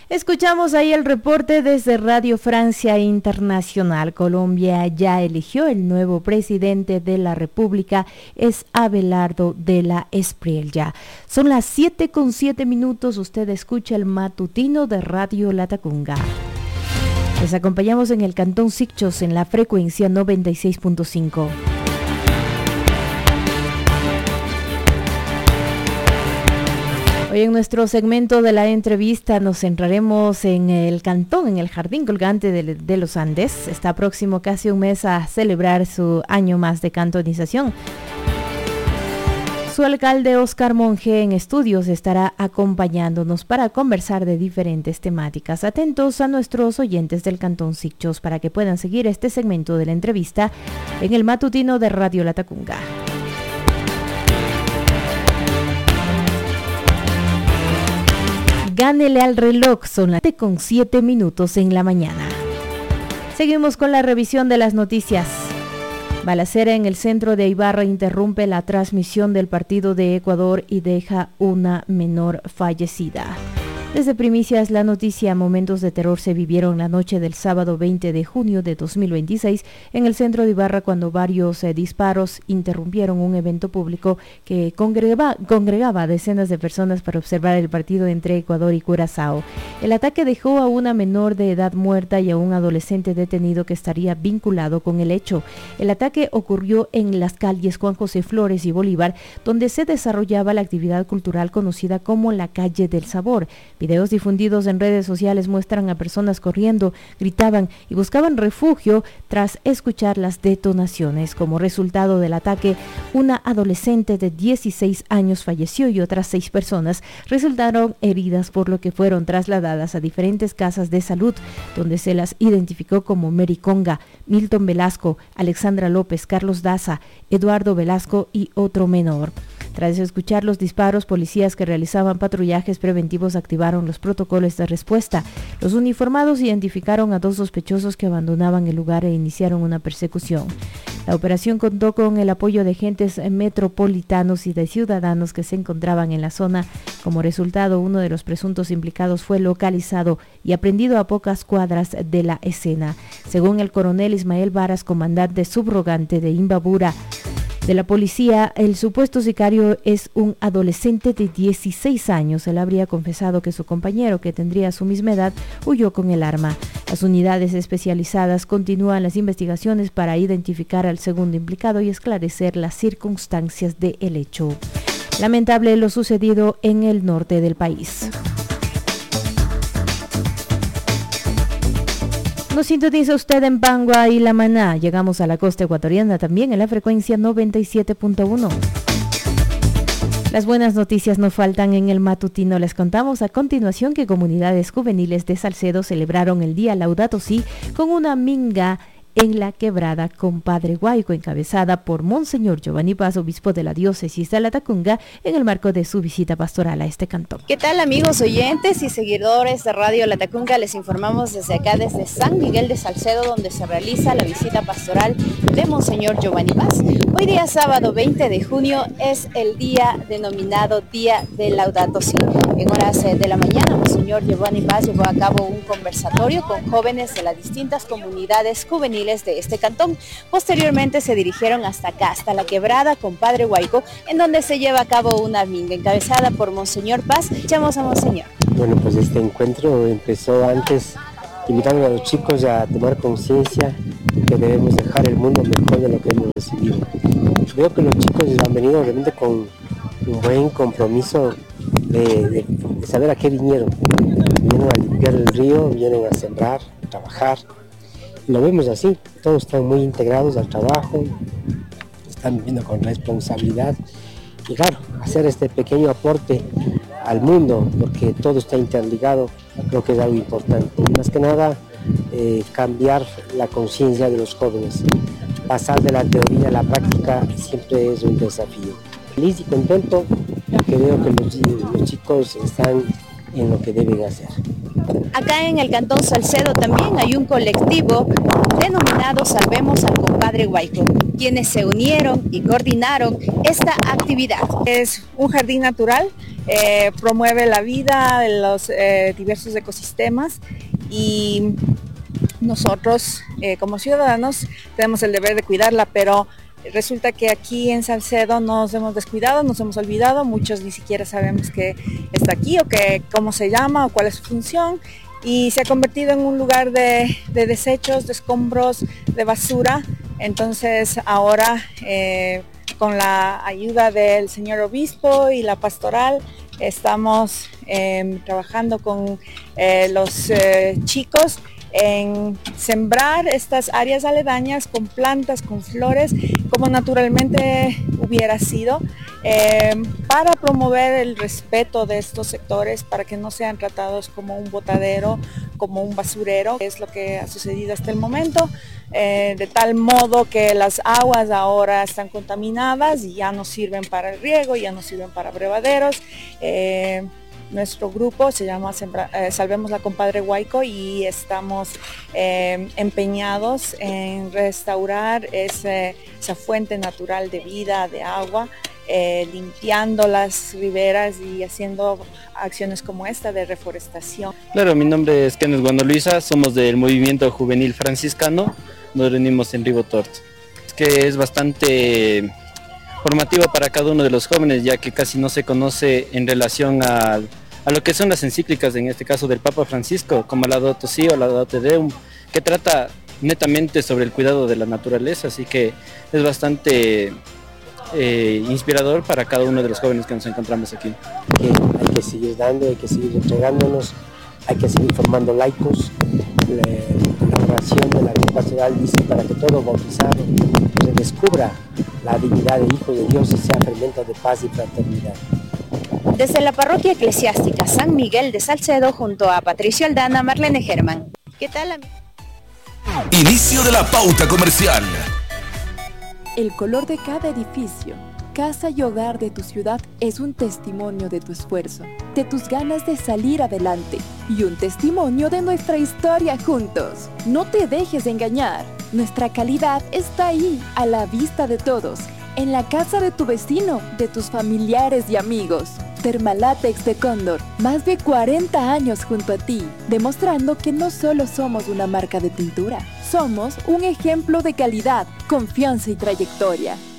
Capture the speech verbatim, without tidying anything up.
Escuchamos ahí el reporte desde Radio Francia Internacional. Colombia ya eligió el nuevo presidente de la República, es Abelardo de la Espriella. Son las siete con siete minutos, usted escucha el matutino de Radio Latacunga. Les acompañamos en el Cantón Sicchos en la frecuencia noventa y seis punto cinco. Hoy en nuestro segmento de la entrevista nos centraremos en el cantón, en el Jardín Colgante de, de los Andes. Está próximo casi un mes a celebrar su año más de cantonización. Su alcalde Oscar Monge en estudios estará acompañándonos para conversar de diferentes temáticas. Atentos a nuestros oyentes del Cantón Sicchos para que puedan seguir este segmento de la entrevista en el matutino de Radio Latacunga. Gánele al reloj, son las siete con siete minutos en la mañana. Seguimos con la revisión de las noticias. Balacera en el centro de Ibarra interrumpe la transmisión del partido de Ecuador y deja una menor fallecida. Desde Primicias, la noticia, momentos de terror se vivieron la noche del sábado veinte de junio de dos mil veintiséis en el centro de Ibarra cuando varios eh, disparos interrumpieron un evento público que congregaba, congregaba a decenas de personas para observar el partido entre Ecuador y Curazao. El ataque dejó a una menor de edad muerta y a un adolescente detenido que estaría vinculado con el hecho. El ataque ocurrió en las calles Juan José Flores y Bolívar, donde se desarrollaba la actividad cultural conocida como la Calle del Sabor. Videos difundidos en redes sociales muestran a personas corriendo, gritaban y buscaban refugio tras escuchar las detonaciones. Como resultado del ataque, una adolescente de dieciséis años falleció y otras seis personas resultaron heridas, por lo que fueron trasladadas a diferentes casas de salud, donde se las identificó como Mary Conga, Milton Velasco, Alexandra López, Carlos Daza, Eduardo Velasco y otro menor. Tras escuchar los disparos, policías que realizaban patrullajes preventivos activaron los protocolos de respuesta. Los uniformados identificaron a dos sospechosos que abandonaban el lugar e iniciaron una persecución. La operación contó con el apoyo de agentes metropolitanos y de ciudadanos que se encontraban en la zona. Como resultado, uno de los presuntos implicados fue localizado y aprehendido a pocas cuadras de la escena. Según el coronel Ismael Varas, comandante subrogante de Imbabura, de la policía, el supuesto sicario es un adolescente de dieciséis años. Él habría confesado que su compañero, que tendría su misma edad, huyó con el arma. Las unidades especializadas continúan las investigaciones para identificar al segundo implicado y esclarecer las circunstancias del hecho. Lamentable lo sucedido en el norte del país. Nos sintoniza usted en Pangua y La Maná. Llegamos a la costa ecuatoriana también en la frecuencia noventa y siete punto uno. Las buenas noticias no faltan en el matutino. Les contamos a continuación que comunidades juveniles de Salcedo celebraron el Día Laudato Si con una minga en la quebrada Compadre Guayco, encabezada por Monseñor Giovanni Paz, obispo de la diócesis de Latacunga, en el marco de su visita pastoral a este cantón. ¿Qué tal, amigos oyentes y seguidores de Radio Latacunga? Les informamos desde acá, desde San Miguel de Salcedo, donde se realiza la visita pastoral de Monseñor Giovanni Paz. Hoy día sábado veinte de junio es el día denominado Día de Laudato Si. En horas de la mañana, Monseñor Giovanni Paz llevó a cabo un conversatorio con jóvenes de las distintas comunidades juveniles de este cantón. Posteriormente se dirigieron hasta acá, hasta la quebrada Compadre Guayco, en donde se lleva a cabo una minga encabezada por Monseñor Paz. Echamos a Monseñor. Bueno, pues este encuentro empezó antes invitando a los chicos a tomar conciencia que debemos dejar el mundo mejor de lo que hemos recibido. Veo que los chicos han venido realmente con un buen compromiso de, de, de saber a qué vinieron. Vinieron a limpiar el río, vienen a sembrar, a trabajar. Lo vemos así, todos están muy integrados al trabajo, están viviendo con responsabilidad y claro, hacer este pequeño aporte al mundo, porque todo está interligado, creo que es algo importante. Y más que nada, eh, cambiar la conciencia de los jóvenes. Pasar de la teoría a la práctica siempre es un desafío. Feliz y contento porque veo que los, los chicos están en lo que deben hacer. Acá en el Cantón Salcedo también hay un colectivo denominado Salvemos al Compadre Guayco, quienes se unieron y coordinaron esta actividad. Es un jardín natural eh, promueve la vida de los eh, diversos ecosistemas y nosotros eh, como ciudadanos tenemos el deber de cuidarla, pero resulta que aquí en Salcedo nos hemos descuidado, nos hemos olvidado, muchos ni siquiera sabemos que está aquí o que, cómo se llama o cuál es su función, y se ha convertido en un lugar de, de desechos, de escombros, de basura. Entonces ahora eh, con la ayuda del señor obispo y la pastoral estamos eh, trabajando con eh, los eh, chicos en sembrar estas áreas aledañas con plantas, con flores, como naturalmente hubiera sido, eh, para promover el respeto de estos sectores, para que no sean tratados como un botadero, como un basurero, que es lo que ha sucedido hasta el momento, eh, de tal modo que las aguas ahora están contaminadas y ya no sirven para el riego, ya no sirven para brevaderos. Eh, Nuestro grupo se llama Sembra, eh, Salvemos la Compadre Huayco y estamos eh, empeñados en restaurar ese, esa fuente natural de vida, de agua, eh, limpiando las riberas y haciendo acciones como esta de reforestación. Claro, mi nombre es Kenneth Guando Luisa, somos del movimiento juvenil franciscano, nos reunimos en Ribotort, que es bastante formativo para cada uno de los jóvenes, ya que casi no se conoce en relación a, a lo que son las encíclicas, en este caso del Papa Francisco, como la Laudato Si o la Laudato Deum, que trata netamente sobre el cuidado de la naturaleza, así que es bastante eh, inspirador para cada uno de los jóvenes que nos encontramos aquí. Que hay que seguir dando, hay que seguir entregándonos, hay que seguir formando laicos. La oración de la vida pastoral dice para que todo bautizado redescubra la dignidad de hijo de Dios y sea fermento de paz y fraternidad. Desde la parroquia eclesiástica San Miguel de Salcedo, junto a Patricio Aldana, Marlene Germán. ¿Qué tal, amigo? Inicio de la pauta comercial. El color de cada edificio, casa y hogar de tu ciudad es un testimonio de tu esfuerzo, de tus ganas de salir adelante y un testimonio de nuestra historia juntos. No te dejes engañar. Nuestra calidad está ahí, a la vista de todos, en la casa de tu vecino, de tus familiares y amigos. Termalátex de Cóndor, más de cuarenta años junto a ti, demostrando que no solo somos una marca de pintura, somos un ejemplo de calidad, confianza y trayectoria.